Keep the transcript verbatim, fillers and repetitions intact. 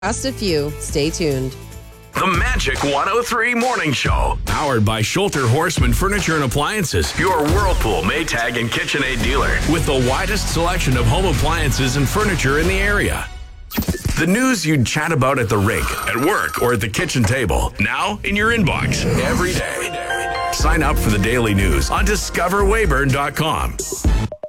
Just a few. Stay tuned. The Magic one oh three Morning Show. Powered by Schulter Horseman Furniture and Appliances. Your Whirlpool, Maytag, and KitchenAid dealer. With the widest selection of home appliances and furniture in the area. The news you'd chat about at the rink, at work, or at the kitchen table. Now in your inbox every day. Sign up for the daily news on discover weyburn dot com.